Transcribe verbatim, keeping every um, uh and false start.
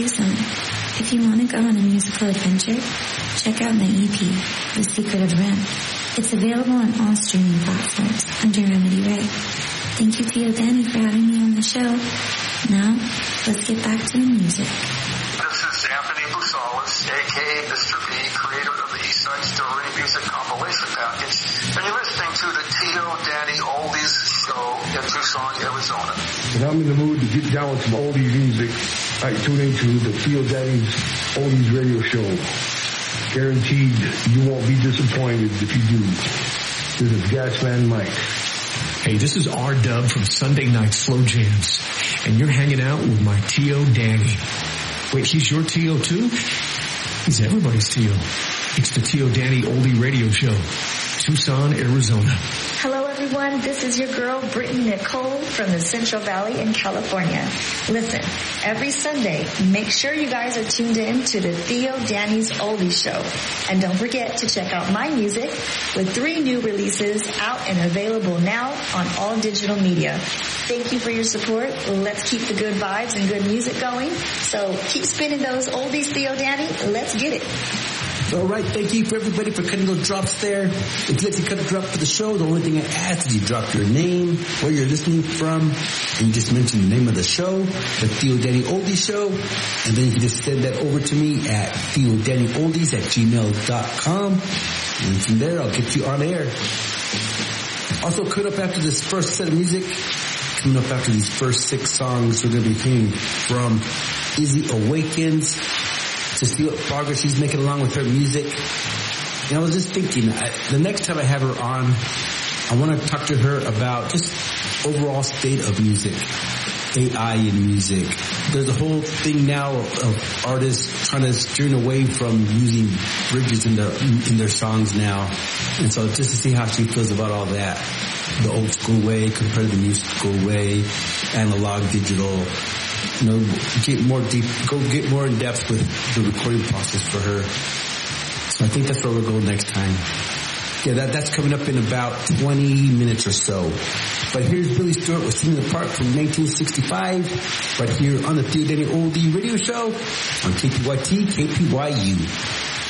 Tucson. If you want to go on a musical adventure, check out my E P, The Secret of Rem. It's available on all streaming platforms under Remedy Ray. Thank you, Tio Danny, for having me on the show. Now, let's get back to the music. This is Anthony Busalis, a k a. Mister B, creator of the Eastside Story Music Compilation Package, and you're listening to the Tio Danny Oldies Show in Tucson, Arizona. When I'm in the mood to get down with some oldies music, I tune into the Tio Danny's Oldies Radio Show. Guaranteed you won't be disappointed if you do. This is Gasman Mike. Hey, this is R-Dub from Sunday Night Slow Jams, and you're hanging out with my Tio Danny. Wait, he's your Tio too? He's everybody's Tio. It's the Tio Danny Oldie Radio Show, Tucson, Arizona. Hello everyone, this is your girl Brittany Nicole from the Central Valley in California. Listen, every Sunday, make sure you guys are tuned in to the Tio Danny's Oldie Show. And don't forget to check out my music with three new releases out and available now on all digital media. Thank you for your support. Let's keep the good vibes and good music going. So keep spinning those oldies, Tio Danny. Let's get it. All right, thank you for everybody for cutting those drops there. If you like to cut a drop for the show, the only thing I ask is you drop your name, where you're listening from, and you just mention the name of the show, the Tio Danny Oldies Show, and then you can just send that over to me at theo danny oldies at gmail dot com, and from there I'll get you on air. Also, coming up after this first set of music, coming up after these first six songs, we're going to be hearing from Izzy Awakens, to see what progress she's making along with her music. And I was just thinking, I, the next time I have her on, I want to talk to her about just overall state of music, A I in music. There's a whole thing now of, of artists trying to steer away from using bridges in their in their songs now. And so just to see how she feels about all that, the old school way compared to the new school way, analog, digital. You know, get more deep, go get more in depth with the recording process for her. So I think that's where we'll go next time. Yeah, that, that's coming up in about twenty minutes or so. But here's Billy Stewart with Singing the Park from nineteen sixty-five, right here on the Tio Danny Oldie Radio Show on K P Y T, K P Y U.